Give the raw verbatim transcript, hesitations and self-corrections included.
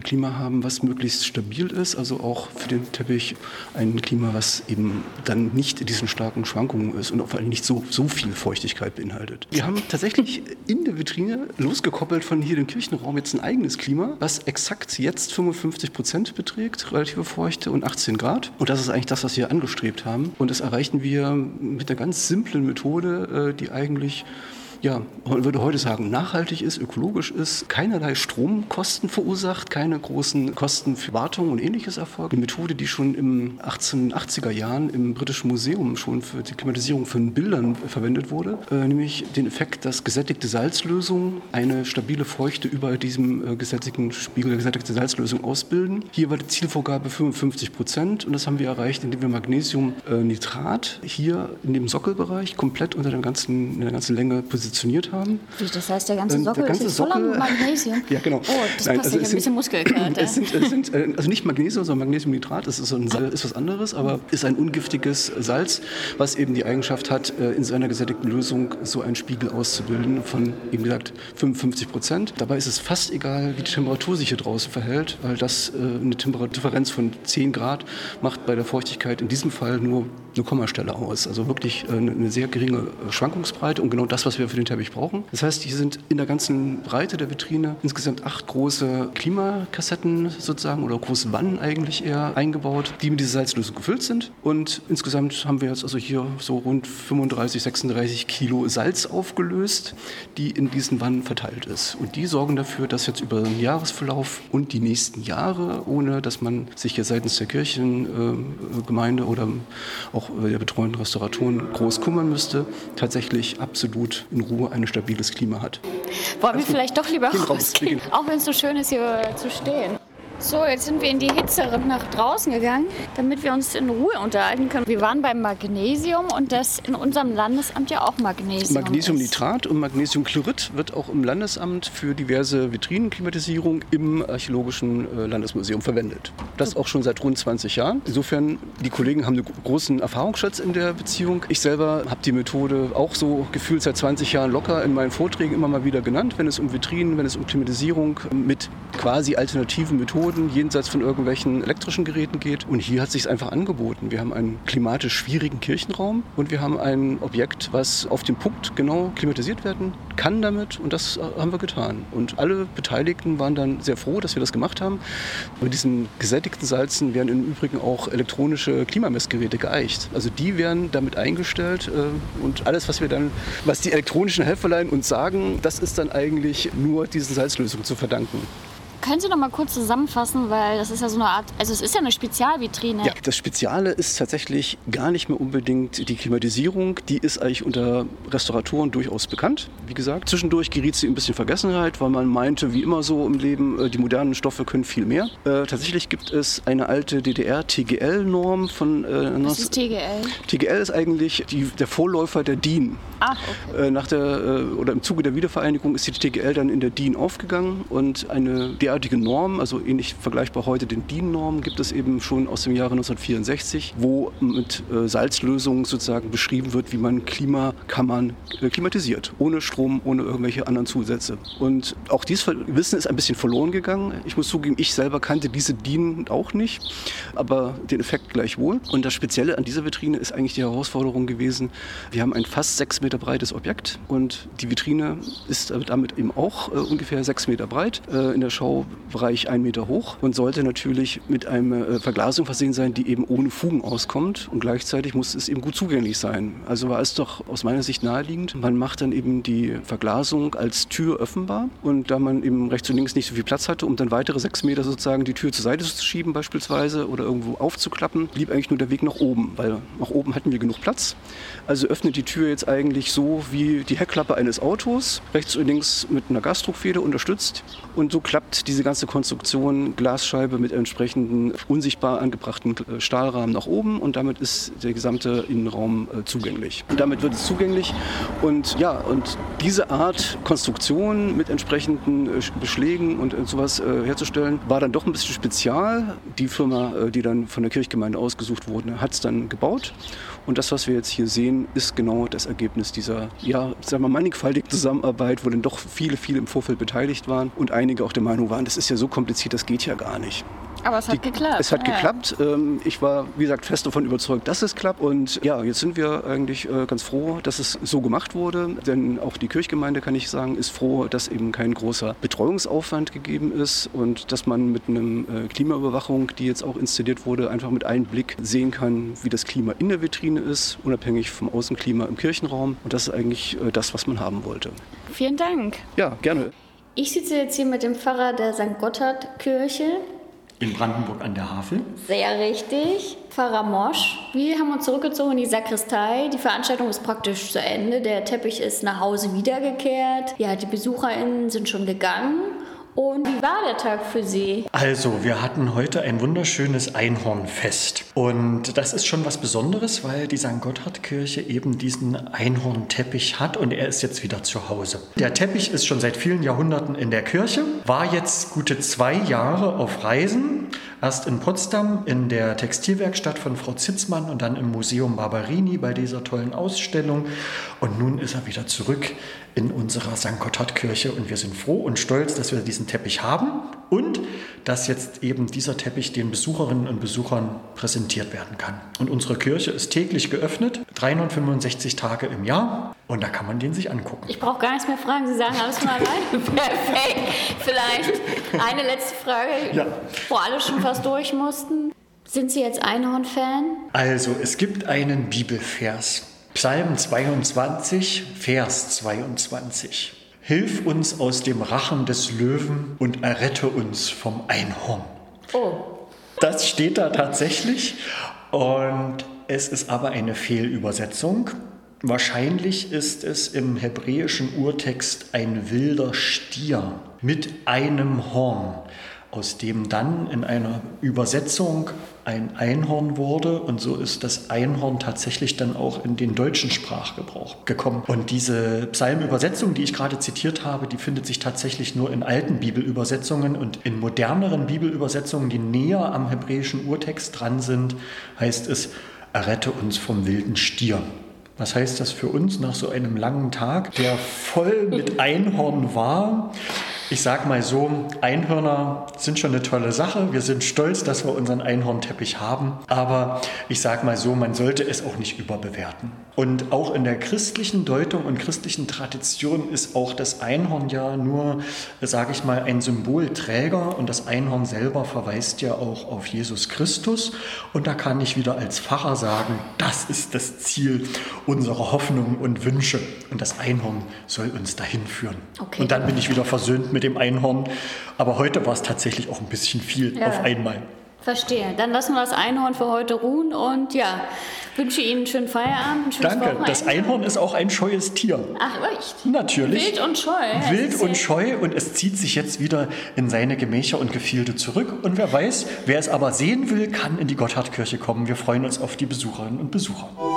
Klima haben, was möglichst stabil ist, also auch für den Teppich ein Klima, was eben dann nicht in diesen starken Schwankungen ist und vor allem nicht so, so viel Feuchtigkeit beinhaltet. Wir haben tatsächlich in der Vitrine, losgekoppelt von hier dem Kirchenraum, jetzt ein eigenes Klima, was exakt jetzt fünfundfünfzig Prozent beträgt, relative Feuchte und achtzehn Grad. Und das ist eigentlich das, was wir angestrebt haben. Und das erreichen wir mit einer ganz simplen Methode, die eigentlich, ja, man würde heute sagen, nachhaltig ist, ökologisch ist, keinerlei Stromkosten verursacht, keine großen Kosten für Wartung und ähnliches erfolgt. Eine Methode, die schon im achtzehnhundertachtziger Jahren im Britischen Museum schon für die Klimatisierung von Bildern verwendet wurde, äh, nämlich den Effekt, dass gesättigte Salzlösung eine stabile Feuchte über diesem äh, gesättigten Spiegel der gesättigten Salzlösung ausbilden. Hier war die Zielvorgabe fünfundfünfzig Prozent und das haben wir erreicht, indem wir Magnesiumnitrat hier in dem Sockelbereich komplett unter der ganzen, in der ganzen Länge positioniert haben. Das heißt, der ganze Sockel der ganze ist Sockel, voller Magnesium? Ja, genau. Oh, das Nein, passt also ja ein bisschen Muskelkater. Es sind, es sind, also nicht Magnesium, sondern Magnesiumnitrat. Das ist, so ein Salz, ist was anderes, aber ist ein ungiftiges Salz, was eben die Eigenschaft hat, in so einer gesättigten Lösung so einen Spiegel auszubilden von, wie gesagt, fünfundfünfzig Prozent. Dabei ist es fast egal, wie die Temperatur sich hier draußen verhält, weil das eine Temperaturdifferenz von zehn Grad macht bei der Feuchtigkeit in diesem Fall nur eine Kommastelle aus. Also wirklich eine sehr geringe Schwankungsbreite und genau das, was wir für den Teppich brauchen. Das heißt, hier sind in der ganzen Breite der Vitrine insgesamt acht große Klimakassetten sozusagen oder große Wannen eigentlich eher eingebaut, die mit dieser Salzlösung gefüllt sind. Und insgesamt haben wir jetzt also hier so rund fünfunddreißig, sechsunddreißig Kilo Salz aufgelöst, die in diesen Wannen verteilt ist. Und die sorgen dafür, dass jetzt über den Jahresverlauf und die nächsten Jahre, ohne dass man sich hier seitens der Kirchengemeinde oder auch der betreuenden Restauratoren groß kümmern müsste, tatsächlich absolut in Ruhe ein stabiles Klima hat. Wollen wir vielleicht doch lieber rausgehen, raus, auch wenn es so schön ist, hier zu stehen. So, jetzt sind wir in die Hitze nach draußen gegangen, damit wir uns in Ruhe unterhalten können. Wir waren beim Magnesium und das in unserem Landesamt ja auch Magnesium Magnesiumnitrat und Magnesiumchlorid wird auch im Landesamt für diverse Vitrinenklimatisierung im Archäologischen Landesmuseum verwendet. Das auch schon seit rund zwanzig Jahren. Insofern, die Kollegen haben einen großen Erfahrungsschatz in der Beziehung. Ich selber habe die Methode auch so gefühlt seit zwanzig Jahren locker in meinen Vorträgen immer mal wieder genannt, wenn es um Vitrinen, wenn es um Klimatisierung mit quasi alternativen Methoden jenseits von irgendwelchen elektrischen Geräten geht. Und hier hat es sich einfach angeboten. Wir haben einen klimatisch schwierigen Kirchenraum und wir haben ein Objekt, was auf den Punkt genau klimatisiert werden kann damit. Und das haben wir getan. Und alle Beteiligten waren dann sehr froh, dass wir das gemacht haben. Mit diesen gesättigten Salzen werden im Übrigen auch elektronische Klimamessgeräte geeicht. Also die werden damit eingestellt und alles, was wir dann, was die elektronischen Helferlein uns sagen, das ist dann eigentlich nur diesen Salzlösungen zu verdanken. Können Sie noch mal kurz zusammenfassen, weil das ist ja so eine Art, also es ist ja eine Spezialvitrine. Ja, das Speziale ist tatsächlich gar nicht mehr unbedingt die Klimatisierung. Die ist eigentlich unter Restauratoren durchaus bekannt. Wie gesagt, zwischendurch geriet sie ein bisschen Vergessenheit, weil man meinte, wie immer so im Leben, die modernen Stoffe können viel mehr. Äh, tatsächlich gibt es eine alte D D R-T G L-Norm von... Äh, Was ist T G L? T G L ist eigentlich die, der Vorläufer der D I N. Ach, okay. Äh, nach der, äh, oder im Zuge der Wiedervereinigung ist die T G L dann in der D I N aufgegangen und eine derartige Norm, also ähnlich vergleichbar heute den D I N-Normen, gibt es eben schon aus dem Jahre neunzehnhundertvierundsechzig, wo mit äh, Salzlösungen sozusagen beschrieben wird, wie man Klimakammern äh, klimatisiert, ohne Strom, ohne irgendwelche anderen Zusätze. Und auch dieses Wissen ist ein bisschen verloren gegangen. Ich muss zugeben, ich selber kannte diese D I N auch nicht, aber den Effekt gleichwohl. Und das Spezielle an dieser Vitrine ist eigentlich die Herausforderung gewesen, wir haben ein fast sechs Meter breites Objekt und die Vitrine ist damit eben auch äh, ungefähr sechs Meter breit, äh, in der Schaubereich ein Meter hoch und sollte natürlich mit einer äh, Verglasung versehen sein, die eben ohne Fugen auskommt und gleichzeitig muss es eben gut zugänglich sein. Also war es doch aus meiner Sicht naheliegend. Man macht dann eben die Verglasung als Tür öffnbar und da man eben rechts und links nicht so viel Platz hatte, um dann weitere sechs Meter sozusagen die Tür zur Seite zu schieben beispielsweise oder irgendwo aufzuklappen, blieb eigentlich nur der Weg nach oben, weil nach oben hatten wir genug Platz. Also öffnet die Tür jetzt eigentlich so wie die Heckklappe eines Autos, rechts und links mit einer Gasdruckfeder unterstützt und so klappt diese ganze Konstruktion Glasscheibe mit entsprechenden unsichtbar angebrachten Stahlrahmen nach oben und damit ist der gesamte Innenraum äh, zugänglich. Und damit wird es zugänglich und ja, und diese Art Konstruktion mit entsprechenden äh, Beschlägen und äh, sowas äh, herzustellen, war dann doch ein bisschen spezial. Die Firma, äh, die dann von der Kirchgemeinde ausgesucht wurde, hat es dann gebaut und das, was wir jetzt hier sehen, ist genau das Ergebnis aus dieser, ja, sagen wir mannigfaltigen Zusammenarbeit, wo dann doch viele, viele im Vorfeld beteiligt waren und einige auch der Meinung waren, das ist ja so kompliziert, das geht ja gar nicht. Aber es hat Die, geklappt. Es hat ja. geklappt. Ich war, wie gesagt, fest davon überzeugt, dass es klappt. Und ja, jetzt sind wir eigentlich ganz froh, dass es so gemacht wurde. Denn auch die Kirchgemeinde, kann ich sagen, ist froh, dass eben kein großer Betreuungsaufwand gegeben ist und dass man mit einer Klimaüberwachung, die jetzt auch installiert wurde, einfach mit einem Blick sehen kann, wie das Klima in der Vitrine ist, unabhängig vom Außenklima im Kirchenraum. Und das ist eigentlich das, was man haben wollte. Vielen Dank. Ja, gerne. Ich sitze jetzt hier mit dem Pfarrer der Sankt Gotthard-Kirche. In Brandenburg an der Havel. Sehr richtig. Pfarrer Mosch. Wir haben uns zurückgezogen in die Sakristei. Die Veranstaltung ist praktisch zu Ende. Der Teppich ist nach Hause wiedergekehrt. Ja, die BesucherInnen sind schon gegangen. Und wie war der Tag für Sie? Also, wir hatten heute ein wunderschönes Einhornfest. Und das ist schon was Besonderes, weil die Sankt Gotthard-Kirche eben diesen Einhornteppich hat und er ist jetzt wieder zu Hause. Der Teppich ist schon seit vielen Jahrhunderten in der Kirche, war jetzt gute zwei Jahre auf Reisen. Erst in Potsdam in der Textilwerkstatt von Frau Zitzmann und dann im Museum Barberini bei dieser tollen Ausstellung. Und nun ist er wieder zurück in unserer Sankt Gotthard-Kirche und wir sind froh und stolz, dass wir diesen Teppich haben und dass jetzt eben dieser Teppich den Besucherinnen und Besuchern präsentiert werden kann. Und unsere Kirche ist täglich geöffnet, dreihundertfünfundsechzig Tage im Jahr und da kann man den sich angucken. Ich brauche gar nichts mehr fragen, Sie sagen alles von alleine. Perfekt. Vielleicht eine letzte Frage, ja. Wo alle schon fast durch mussten. Sind Sie jetzt Einhorn-Fan? Also, es gibt einen Bibelvers. Psalm zweiundzwanzig, Vers zweiundzwanzig. Hilf uns aus dem Rachen des Löwen und errette uns vom Einhorn. Oh. Das steht da tatsächlich und es ist aber eine Fehlübersetzung. Wahrscheinlich ist es im hebräischen Urtext ein wilder Stier mit einem Horn, aus dem dann in einer Übersetzung ein Einhorn wurde und so ist das Einhorn tatsächlich dann auch in den deutschen Sprachgebrauch gekommen. Und diese Psalmübersetzung, die ich gerade zitiert habe, die findet sich tatsächlich nur in alten Bibelübersetzungen und in moderneren Bibelübersetzungen, die näher am hebräischen Urtext dran sind, heißt es, errette uns vom wilden Stier. Was heißt das für uns nach so einem langen Tag, der voll mit Einhorn war? Ich sag mal so, Einhörner sind schon eine tolle Sache. Wir sind stolz, dass wir unseren Einhornteppich haben. Aber ich sag mal so, man sollte es auch nicht überbewerten. Und auch in der christlichen Deutung und christlichen Tradition ist auch das Einhorn ja nur, sage ich mal, ein Symbolträger. Und das Einhorn selber verweist ja auch auf Jesus Christus. Und da kann ich wieder als Pfarrer sagen, das ist das Ziel unserer Hoffnungen und Wünsche. Und das Einhorn soll uns dahin führen. Okay. Und dann bin ich wieder versöhnt mit dem Einhorn. Aber heute war es tatsächlich auch ein bisschen viel ja. auf einmal. Verstehe. Dann lassen wir das Einhorn für heute ruhen und ja, wünsche Ihnen einen schönen Feierabend. Ein schönes Danke. Wochenende. Das Einhorn ist auch ein scheues Tier. Ach, echt? Natürlich. Wild und scheu. Wild und scheu und es zieht sich jetzt wieder in seine Gemächer und Gefilde zurück. Und wer weiß, wer es aber sehen will, kann in die Gotthardkirche kommen. Wir freuen uns auf die Besucherinnen und Besucher.